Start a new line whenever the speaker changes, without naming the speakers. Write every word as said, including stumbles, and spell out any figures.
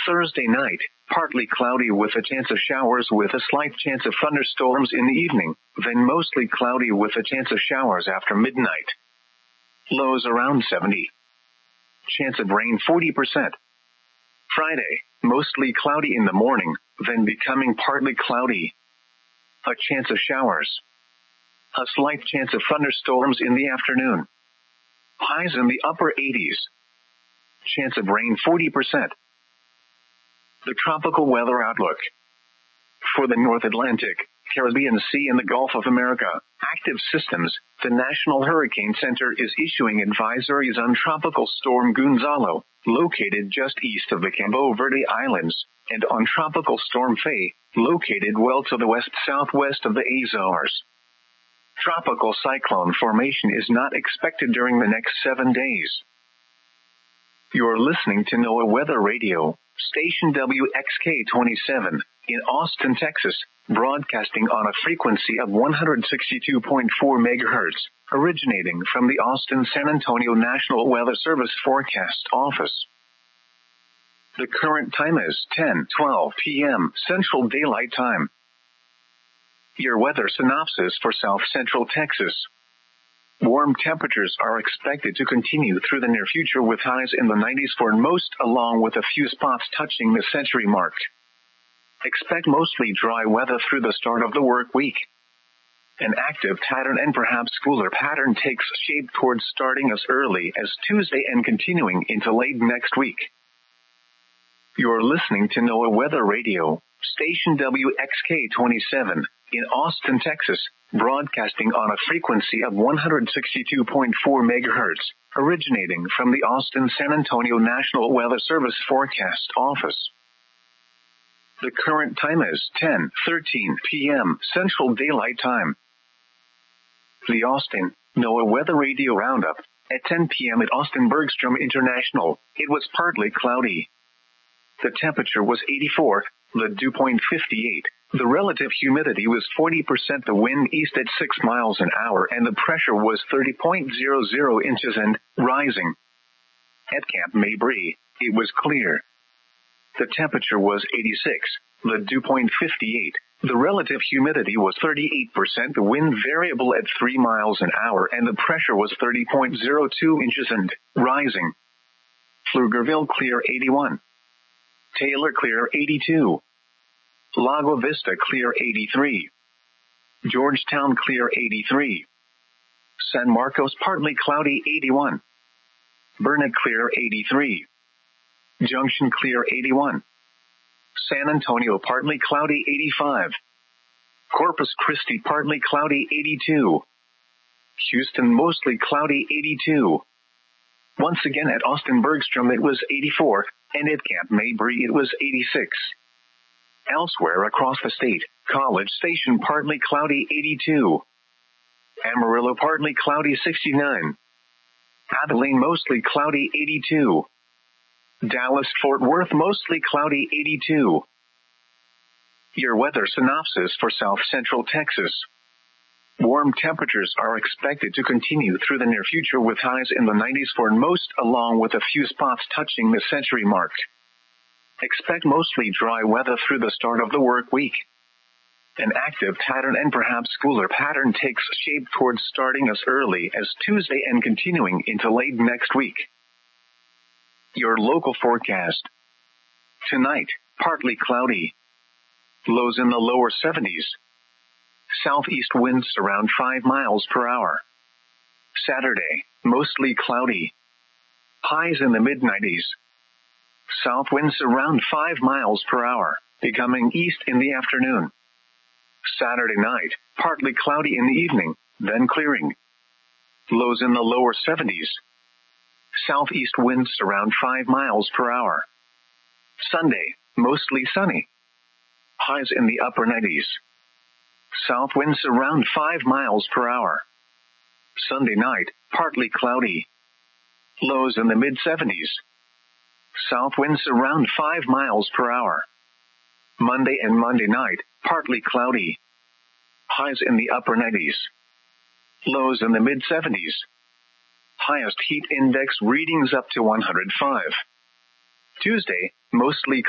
Thursday night, partly cloudy with a chance of showers with a slight chance of thunderstorms in the evening, then mostly cloudy with a chance of showers after midnight. Lows around seventy. Chance of rain forty percent. Friday, mostly cloudy in the morning, then becoming partly cloudy. A chance of showers. A slight chance of thunderstorms in the afternoon. Highs in the upper eighties. Chance of rain forty percent. The tropical weather outlook. For the North Atlantic, Caribbean Sea and the Gulf of America, active systems, the National Hurricane Center is issuing advisories on Tropical Storm Gonzalo, located just east of the Cabo Verde Islands, and on Tropical Storm Faye, located well to the west-southwest of the Azores. Tropical cyclone formation is not expected during the next seven days. You're listening to NOAA Weather Radio, station W X K twenty-seven, in Austin, Texas, broadcasting on a frequency of one hundred sixty-two point four megahertz, originating from the Austin-San Antonio National Weather Service Forecast Office. The current time is ten twelve p.m. Central Daylight Time. Your weather synopsis for South Central Texas. Warm temperatures are expected to continue through the near future with highs in the nineties for most, along with a few spots touching the century mark. Expect mostly dry weather through the start of the work week. An active pattern and perhaps cooler pattern takes shape towards starting as early as Tuesday and continuing into late next week. You're listening to NOAA Weather Radio, station W X K twenty-seven, in Austin, Texas, broadcasting on a frequency of one hundred sixty-two point four megahertz, originating from the Austin-San Antonio National Weather Service Forecast Office. The current time is ten thirteen p.m. Central Daylight Time. The Austin NOAA Weather Radio Roundup. At ten p.m. at Austin Bergstrom International, it was partly cloudy. The temperature was eighty-four, the dew point fifty-eight. The relative humidity was forty percent, the wind east at six miles an hour, and the pressure was thirty point zero zero inches and rising. At Camp Mabry, it was clear. The temperature was eighty-six, the dew point fifty-eight. The relative humidity was thirty-eight percent, the wind variable at three miles an hour, and the pressure was thirty point zero two inches and rising. Pflugerville clear eighty-one. Taylor clear eighty-two. Lago Vista clear eighty-three. Georgetown clear eighty-three. San Marcos partly cloudy eighty-one. Burnet clear eighty-three. Junction clear eighty-one. San Antonio partly cloudy eighty-five. Corpus Christi partly cloudy eighty-two. Houston mostly cloudy eighty-two. Once again at Austin Bergstrom it was eighty-four, and at Camp Mabry it was eighty-six. Elsewhere across the state, College Station partly cloudy eighty-two. Amarillo partly cloudy sixty-nine. Abilene mostly cloudy eighty-two. Dallas-Fort Worth mostly cloudy eighty-two. Your weather synopsis for South Central Texas. Warm temperatures are expected to continue through the near future with highs in the nineties for most, along with a few spots touching the century mark. Expect mostly dry weather through the start of the work week. An active pattern and perhaps cooler pattern takes shape towards starting as early as Tuesday and continuing into late next week. Your local forecast. Tonight, partly cloudy. Lows in the lower seventies. Southeast winds around five miles per hour. Saturday, mostly cloudy. Highs in the mid nineties. South winds around five miles per hour, becoming east in the afternoon. Saturday night, partly cloudy in the evening, then clearing. Lows in the lower seventies. Southeast winds around five miles per hour. Sunday, mostly sunny. Highs in the upper nineties. South winds around five miles per hour. Sunday night, partly cloudy. Lows in the mid seventies. South winds around five miles per hour. Monday and Monday night, partly cloudy. Highs in the upper nineties. Lows in the mid seventies. Highest heat index readings up to one hundred five. Tuesday, mostly